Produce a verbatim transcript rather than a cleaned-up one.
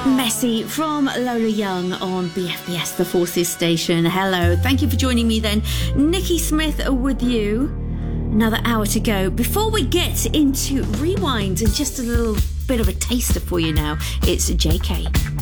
Messy from Lola Young on B F B S, the Forces station. Hello, thank you for joining me then. Nikki Smith with you. Another hour to go. Before we get into Rewind and just a little bit of a taster for you now, it's J K.